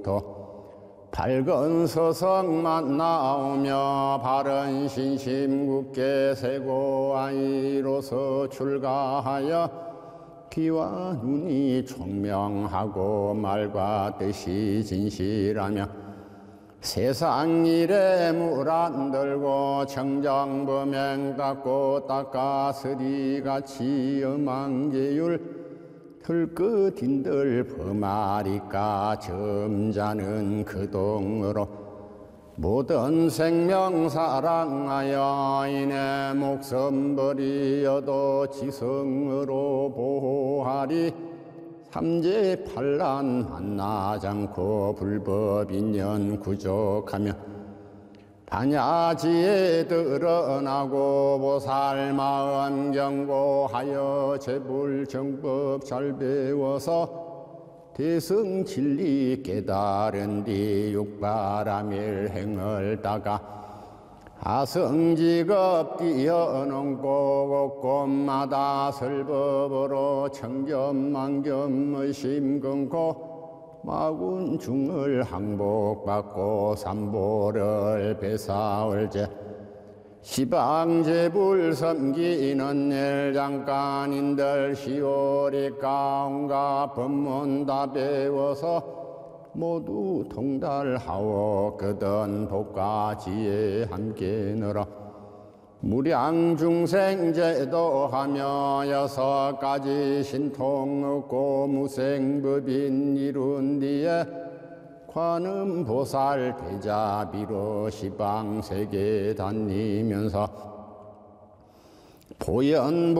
후부터 밝은 서성만 나오며 바른 신심 굳게 세고 아이로서 출가하여 귀와 눈이 총명하고 말과 뜻이 진실하며 세상 일에 물 안 들고 청정범행 닦고 닦아서리같이 엄한계율 털끝인들 범하리까 점자는 그동으로 모든 생명 사랑하여 이내 목숨 버리어도 지성으로 보호하리 삼재 반란 만나지 않고 불법인연 구족하며 반야지에 드러나고 보살마음 경고하여 재불정법 잘 배워서 대승진리 깨달은 뒤 육바라밀행을 따가 아성직업 뛰어넘고 곳곳마다 설법으로 청겸만겸 의심 끊고 마군중을 항복받고 삼보를 배사올제 시방제불 섬기는 일 잠깐인들 시오리 가운가 법문 다 배워서 모두 통달하오 그든 복가지에 함께 늘어 무량중생 제도하며 6가지 신통 얻고 무생법인 이룬 뒤에 관음보살 대자비로 시방세계 다니면서 보현